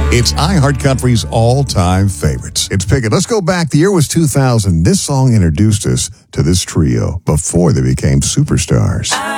It's iHeartCountry's all-time favorites. It's Pickett. Let's go back. The year was 2000. This song introduced us to this trio before they became superstars.